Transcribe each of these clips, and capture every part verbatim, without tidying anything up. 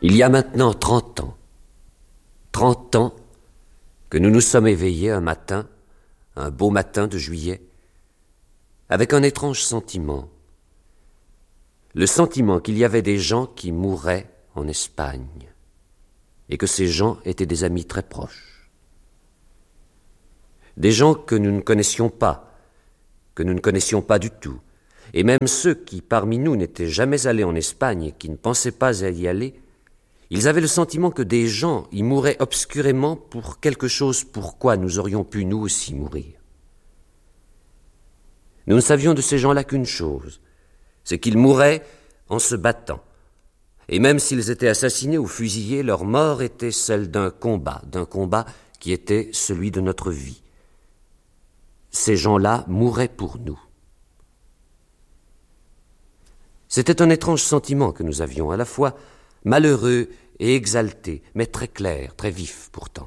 Il y a maintenant trente ans, trente ans que nous nous sommes éveillés un matin, un beau matin de juillet, avec un étrange sentiment. Le sentiment qu'il y avait des gens qui mouraient en Espagne, et que ces gens étaient des amis très proches. Des gens que nous ne connaissions pas, que nous ne connaissions pas du tout, et même ceux qui, parmi nous, n'étaient jamais allés en Espagne et qui ne pensaient pas à y aller, ils avaient le sentiment que des gens y mouraient obscurément pour quelque chose pourquoi nous aurions pu nous aussi mourir. Nous ne savions de ces gens-là qu'une chose, c'est qu'ils mouraient en se battant. Et même s'ils étaient assassinés ou fusillés, leur mort était celle d'un combat, d'un combat qui était celui de notre vie. Ces gens-là mouraient pour nous. C'était un étrange sentiment que nous avions, à la fois malheureux et exalté, mais très clair, très vif pourtant.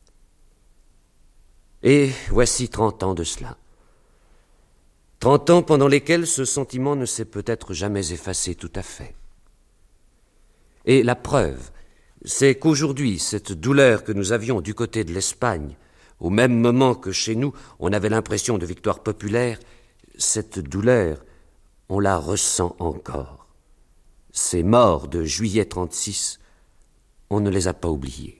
Et voici trente ans de cela. Trente ans pendant lesquels ce sentiment ne s'est peut-être jamais effacé tout à fait. Et la preuve, c'est qu'aujourd'hui, cette douleur que nous avions du côté de l'Espagne, au même moment que chez nous, on avait l'impression de victoire populaire, cette douleur, on la ressent encore. Ces morts de juillet trente-six, on ne les a pas oubliés.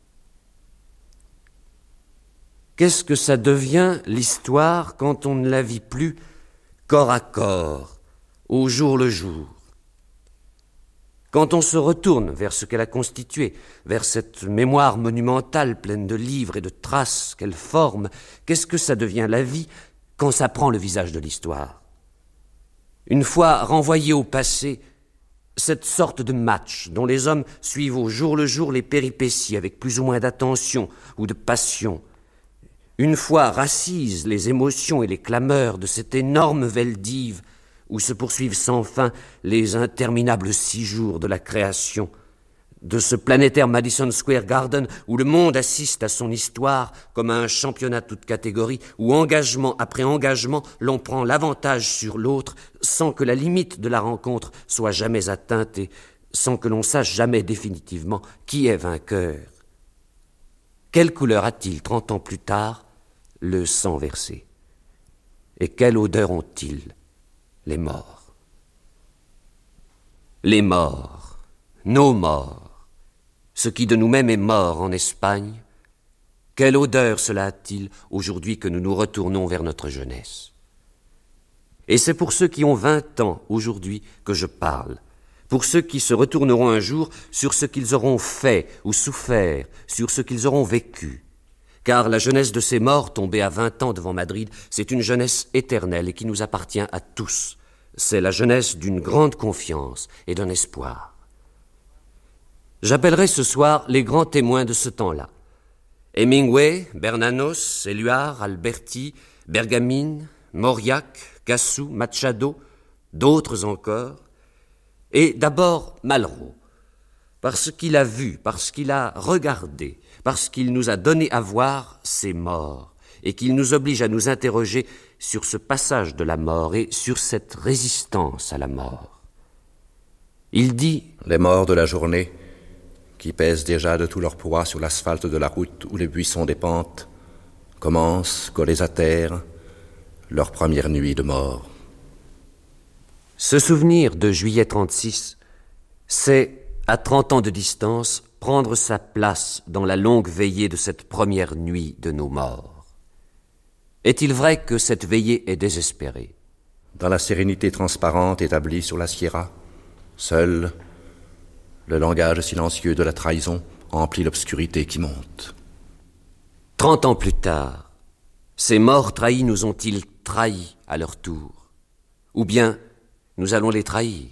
Qu'est-ce que ça devient, l'histoire, quand on ne la vit plus corps à corps, au jour le jour? Quand on se retourne vers ce qu'elle a constitué, vers cette mémoire monumentale pleine de livres et de traces qu'elle forme, qu'est-ce que ça devient la vie quand ça prend le visage de l'histoire? Une fois renvoyé au passé, cette sorte de match dont les hommes suivent au jour le jour les péripéties avec plus ou moins d'attention ou de passion, une fois rassisent les émotions et les clameurs de cette énorme Veldive où se poursuivent sans fin les interminables six jours de la création, de ce planétaire Madison Square Garden où le monde assiste à son histoire comme à un championnat de toute catégorie, où engagement après engagement, l'on prend l'avantage sur l'autre sans que la limite de la rencontre soit jamais atteinte et sans que l'on sache jamais définitivement qui est vainqueur. Quelle couleur a-t-il, trente ans plus tard, le sang versé? Et quelle odeur ont-ils, les morts? Les morts, nos morts, ce qui de nous-mêmes est mort en Espagne, quelle odeur cela a-t-il aujourd'hui que nous nous retournons vers notre jeunesse? Et c'est pour ceux qui ont vingt ans aujourd'hui que je parle, pour ceux qui se retourneront un jour sur ce qu'ils auront fait ou souffert, sur ce qu'ils auront vécu. Car la jeunesse de ces morts tombés à vingt ans devant Madrid, c'est une jeunesse éternelle et qui nous appartient à tous. C'est la jeunesse d'une grande confiance et d'un espoir. J'appellerai ce soir les grands témoins de ce temps-là. Hemingway, Bernanos, Éluard, Alberti, Bergamine, Mauriac, Cassou, Machado, d'autres encore. Et d'abord Malraux, parce qu'il a vu, parce qu'il a regardé, parce qu'il nous a donné à voir ces morts, et qu'il nous oblige à nous interroger sur ce passage de la mort et sur cette résistance à la mort. Il dit « Les morts de la journée, qui pèsent déjà de tout leur poids sur l'asphalte de la route où les buissons dépentent, commencent, collés à terre, leur première nuit de mort. » Ce souvenir de juillet trente-six, c'est, à trente ans de distance, prendre sa place dans la longue veillée de cette première nuit de nos morts. Est-il vrai que cette veillée est désespérée? Dans la sérénité transparente établie sur la Sierra, seul, le langage silencieux de la trahison emplit l'obscurité qui monte. Trente ans plus tard, ces morts trahis nous ont-ils trahis à leur tour? Ou bien nous allons les trahir?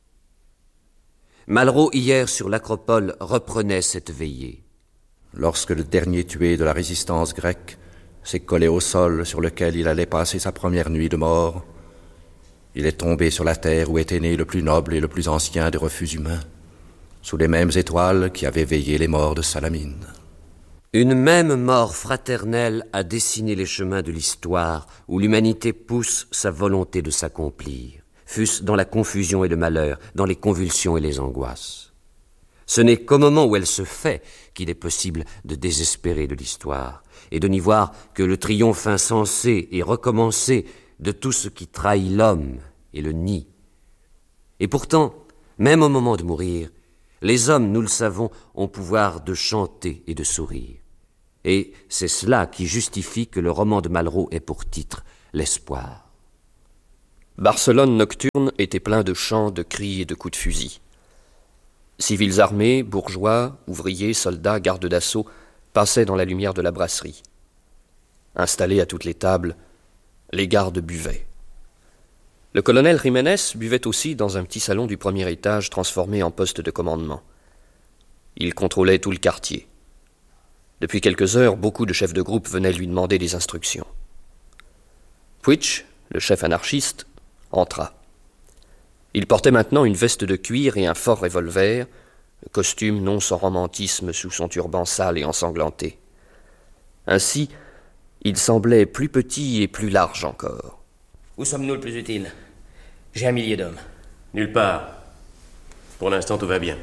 Malraux, hier, sur l'Acropole, reprenait cette veillée. Lorsque le dernier tué de la résistance grecque s'est collé au sol sur lequel il allait passer sa première nuit de mort, il est tombé sur la terre où était né le plus noble et le plus ancien des refus humains, sous les mêmes étoiles qui avaient veillé les morts de Salamine. Une même mort fraternelle a dessiné les chemins de l'histoire où l'humanité pousse sa volonté de s'accomplir, fût-ce dans la confusion et le malheur, dans les convulsions et les angoisses. Ce n'est qu'au moment où elle se fait qu'il est possible de désespérer de l'histoire et de n'y voir que le triomphe insensé et recommencé de tout ce qui trahit l'homme et le nie. Et pourtant, même au moment de mourir, les hommes, nous le savons, ont pouvoir de chanter et de sourire. Et c'est cela qui justifie que le roman de Malraux ait pour titre l'espoir. Barcelone nocturne était plein de chants, de cris et de coups de fusil. Civils armés, bourgeois, ouvriers, soldats, gardes d'assaut passaient dans la lumière de la brasserie. Installés à toutes les tables, les gardes buvaient. Le colonel Jiménez buvait aussi dans un petit salon du premier étage transformé en poste de commandement. Il contrôlait tout le quartier. Depuis quelques heures, beaucoup de chefs de groupe venaient lui demander des instructions. Puig, le chef anarchiste, entra. Il portait maintenant une veste de cuir et un fort revolver, costume non sans romantisme sous son turban sale et ensanglanté. Ainsi, il semblait plus petit et plus large encore. Où sommes-nous le plus utile? J'ai un millier d'hommes. Nulle part. Pour l'instant, tout va bien.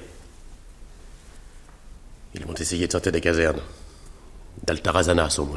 Ils vont essayer de sortir des casernes. D'Altarazanas, au moins.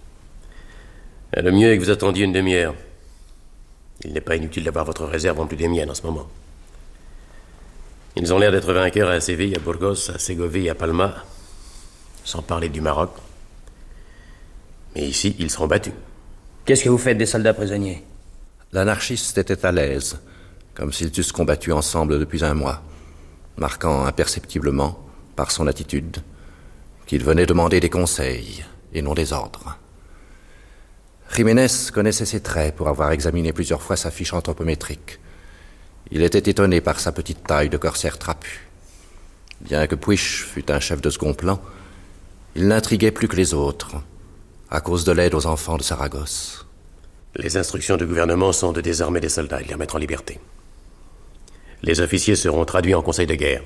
Le mieux est que vous attendiez une demi-heure. Il n'est pas inutile d'avoir votre réserve en plus des miennes en ce moment. Ils ont l'air d'être vainqueurs à Séville, à Burgos, à Ségovie et à Palma, sans parler du Maroc. Mais ici, ils seront battus. Qu'est-ce que vous faites des soldats prisonniers? L'anarchiste était à l'aise, comme s'ils eussent combattu ensemble depuis un mois, marquant imperceptiblement, par son attitude, qu'il venait demander des conseils et non des ordres. Jiménez connaissait ses traits pour avoir examiné plusieurs fois sa fiche anthropométrique. Il était étonné par sa petite taille de corsaire trapu. Bien que Puig fût un chef de second plan, il l'intriguait plus que les autres, à cause de l'aide aux enfants de Saragosse. Les instructions du gouvernement sont de désarmer les soldats et de les remettre en liberté. Les officiers seront traduits en conseil de guerre.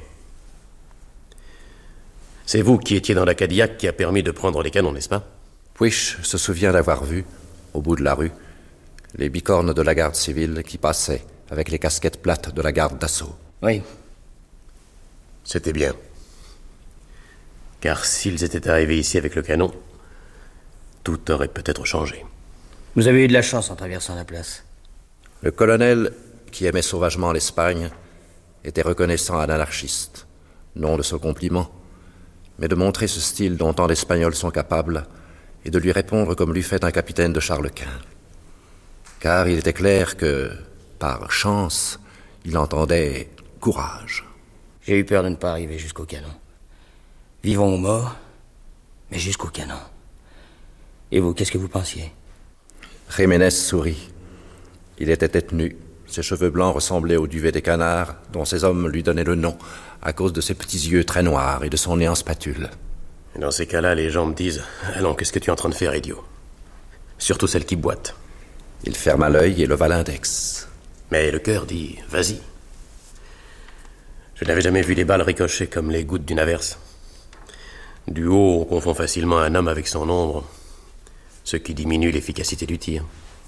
C'est vous qui étiez dans la Cadillac qui a permis de prendre les canons, n'est-ce pas? Puig se souvient d'avoir vu, au bout de la rue, les bicornes de la garde civile qui passaient avec les casquettes plates de la garde d'assaut. Oui. C'était bien. Car s'ils étaient arrivés ici avec le canon, tout aurait peut-être changé. Vous avez eu de la chance en traversant la place. Le colonel, qui aimait sauvagement l'Espagne, était reconnaissant à l'anarchiste, non de ce compliment, mais de montrer ce style dont tant d'Espagnols sont capables et de lui répondre comme l'eût fait un capitaine de Charles Quint. Car il était clair que, par chance, il entendait courage. J'ai eu peur de ne pas arriver jusqu'au canon. Vivons ou morts, mais jusqu'au canon. Et vous, qu'est-ce que vous pensiez? Jiménez sourit. Il était tête nue. Ses cheveux blancs ressemblaient au duvet des canards, dont ses hommes lui donnaient le nom, à cause de ses petits yeux très noirs et de son nez en spatule. Et dans ces cas-là, les gens me disent « Allons, qu'est-ce que tu es en train de faire, idiot ?» Surtout celle qui boite. Il ferma l'œil et leva l'index. Mais le cœur dit « Vas-y ». Je n'avais jamais vu les balles ricocher comme les gouttes d'une averse. Du haut, on confond facilement un homme avec son ombre, ce qui diminue l'efficacité du tir.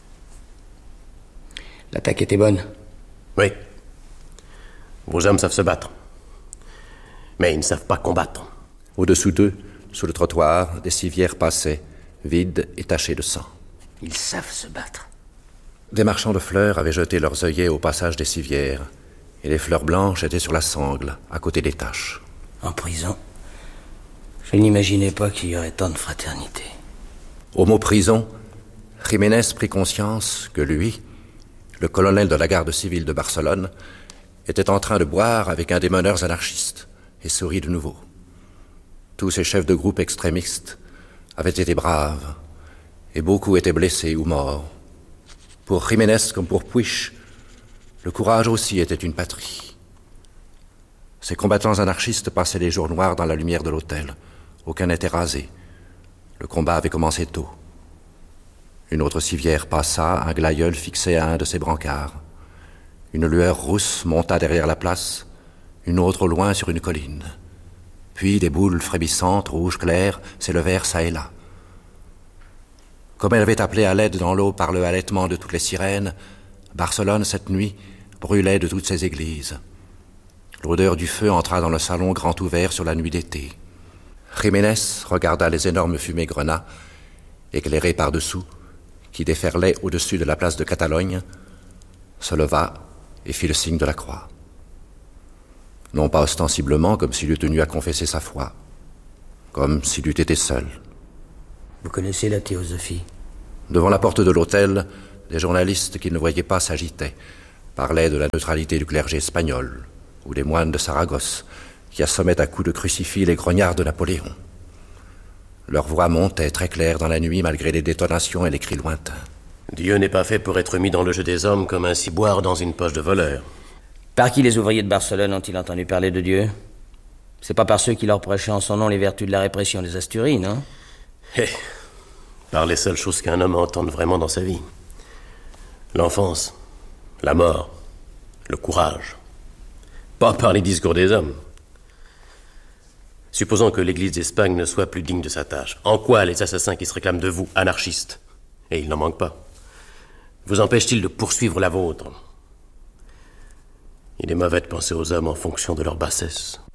L'attaque était bonne. Oui. Vos hommes savent se battre. Mais ils ne savent pas combattre. Au-dessous d'eux, sous le trottoir, des civières passaient, vides et tachées de sang. Ils savent se battre. Des marchands de fleurs avaient jeté leurs œillets au passage des civières, et les fleurs blanches étaient sur la sangle, à côté des taches. En prison, je n'imaginais pas qu'il y aurait tant de fraternité. Au mot prison, Jiménez prit conscience que lui, le colonel de la garde civile de Barcelone, était en train de boire avec un des meneurs anarchistes, et sourit de nouveau. Tous ces chefs de groupe extrémistes avaient été braves, et beaucoup étaient blessés ou morts. Pour Jiménez comme pour Puig, le courage aussi était une patrie. Ces combattants anarchistes passaient les jours noirs dans la lumière de l'hôtel. Aucun n'était rasé. Le combat avait commencé tôt. Une autre civière passa, un glaïeul fixé à un de ses brancards. Une lueur rousse monta derrière la place, une autre au loin sur une colline. Puis des boules frémissantes, rouges claires, s'élevèrent çà et là. Comme elle avait appelé à l'aide dans l'eau par le halètement de toutes les sirènes, Barcelone, cette nuit, brûlait de toutes ses églises. l'odeur du feu entra dans le salon grand ouvert sur la nuit d'été. Jiménez regarda les énormes fumées grenats, éclairées par-dessous, qui déferlaient au-dessus de la place de Catalogne, se leva et fit le signe de la croix. Non pas ostensiblement, comme s'il eût tenu à confesser sa foi, comme s'il eût été seul. Vous connaissez la théosophie? Devant la porte de l'hôtel, des journalistes qui ne voyaient pas s'agitaient, parlaient de la neutralité du clergé espagnol, ou des moines de Saragosse, qui assommaient à coups de crucifix les grognards de Napoléon. Leur voix montait très claire dans la nuit malgré les détonations et les cris lointains. Dieu n'est pas fait pour être mis dans le jeu des hommes comme un ciboire dans une poche de voleur. Par qui les ouvriers de Barcelone ont-ils entendu parler de Dieu? C'est pas par ceux qui leur prêchaient en son nom les vertus de la répression des Asturies, non? Eh, par les seules choses qu'un homme entende vraiment dans sa vie. L'enfance, la mort, le courage. Pas par les discours des hommes. Supposons que l'Église d'Espagne ne soit plus digne de sa tâche. En quoi les assassins qui se réclament de vous, anarchistes, et il n'en manque pas, vous empêchent-ils de poursuivre la vôtre? Il est mauvais de penser aux hommes en fonction de leur bassesse.